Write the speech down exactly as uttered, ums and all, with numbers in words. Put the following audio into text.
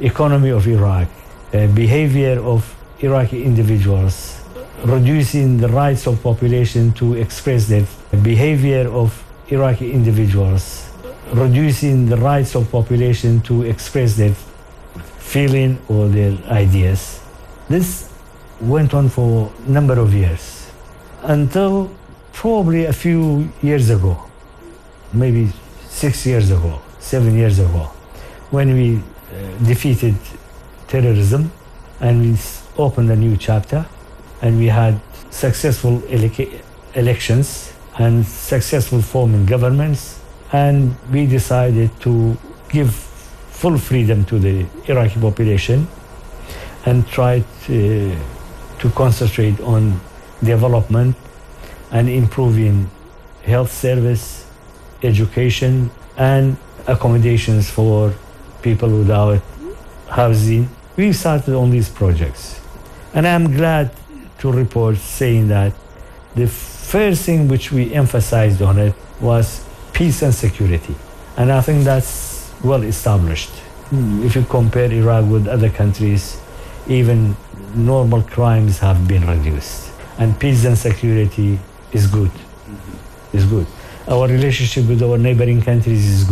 economy of Iraq, uh, behavior of Iraqi individuals, reducing the rights of population to express their behavior of Iraqi individuals, reducing the rights of population to express their feeling or their ideas. This went on for a number of years until probably a few years ago, maybe six years ago, seven years ago, when we uh, defeated terrorism and we opened a new chapter and we had successful ele- elections and successful forming governments, and we decided to give full freedom to the Iraqi population and tried uh, to concentrate on development and improving health service, education, and accommodations for people without housing. We started on these projects. And I'm glad to report saying that the first thing which we emphasized on it was peace and security. And I think that's well established. If you compare Iraq with other countries, even normal crimes have been reduced. And peace and security is good. Is good. Our relationship with our neighboring countries is good.